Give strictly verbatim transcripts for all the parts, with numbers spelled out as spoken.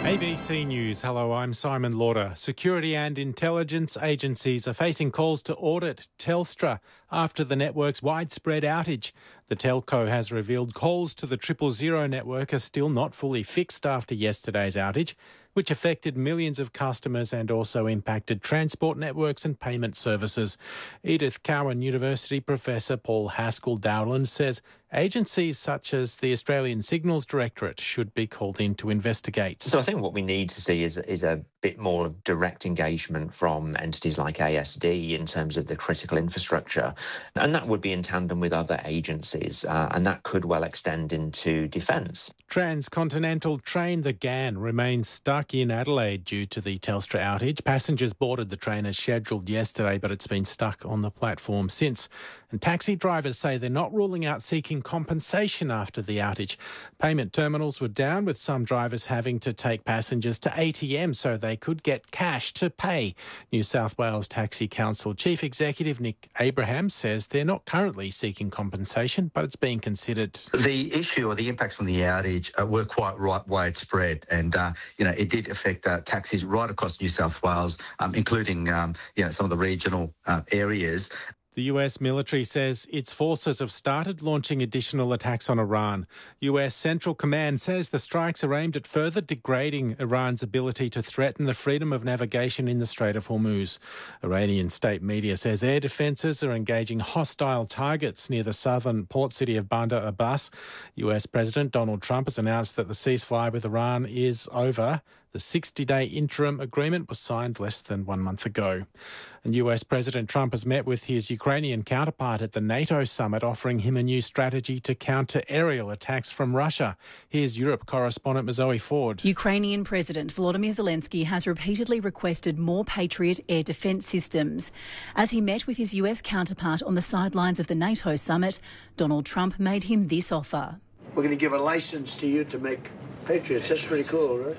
A B C News. Hello, I'm Simon Lauder. Security and intelligence agencies are facing calls to audit Telstra after the network's widespread outage. The telco has revealed calls to the triple zero network are still not fully fixed after yesterday's outage, which affected millions of customers and also impacted transport networks and payment services. Edith Cowan University professor Paul Haskell-Dowland says agencies such as the Australian Signals Directorate should be called in to investigate. So I think what we need to see is, is a bit more of direct engagement from entities like A S D in terms of the critical infrastructure. And that would be in tandem with other agencies, uh, and that could well extend into defence. Transcontinental train the G A N remains stuck in Adelaide due to the Telstra outage. Passengers boarded the train as scheduled yesterday, but it's been stuck on the platform since. And taxi drivers say they're not ruling out seeking compensation after the outage. Payment terminals were down, with some drivers having to take passengers to A T Ms so they could get cash to pay. New South Wales Taxi Council Chief Executive Nick Abraham says they're not currently seeking compensation, but it's being considered. The issue or the impacts from the outage uh, were quite right widespread, and uh, you know it did affect uh, taxis right across New South Wales, um, including um, you know some of the regional uh, areas. The U S military says its forces have started launching additional attacks on Iran. U S Central Command says the strikes are aimed at further degrading Iran's ability to threaten the freedom of navigation in the Strait of Hormuz. Iranian state media says air defences are engaging hostile targets near the southern port city of Bandar Abbas. U S President Donald Trump has announced that the ceasefire with Iran is over. The sixty-day interim agreement was signed less than one month ago. And U S President Trump has met with his Ukrainian counterpart at the NATO summit, offering him a new strategy to counter aerial attacks from Russia. Here's Europe correspondent Zoe Ford. Ukrainian President Volodymyr Zelensky has repeatedly requested more Patriot air defence systems. As he met with his U S counterpart on the sidelines of the NATO summit, Donald Trump made him this offer. We're going to give a license to you to make Patriots. That's pretty cool, right?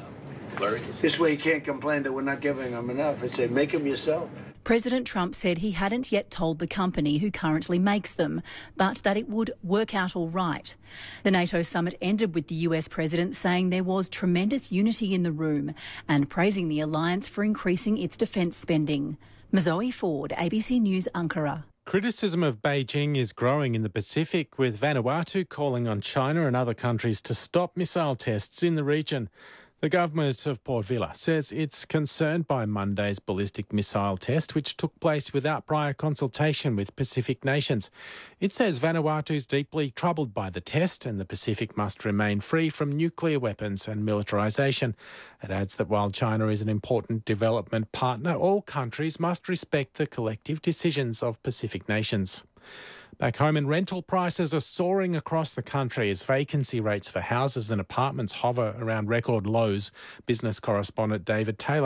This way you can't complain that we're not giving them enough. I say, make them yourself. President Trump said he hadn't yet told the company who currently makes them, but that it would work out all right. The NATO summit ended with the U S president saying there was tremendous unity in the room and praising the alliance for increasing its defence spending. Zoe Ford, A B C News, Ankara. Criticism of Beijing is growing in the Pacific, with Vanuatu calling on China and other countries to stop missile tests in the region. The government of Port Vila says it's concerned by Monday's ballistic missile test, which took place without prior consultation with Pacific nations. It says Vanuatu is deeply troubled by the test and the Pacific must remain free from nuclear weapons and militarisation. It adds that while China is an important development partner, all countries must respect the collective decisions of Pacific nations. Back home, and rental prices are soaring across the country as vacancy rates for houses and apartments hover around record lows. Business correspondent David Taylor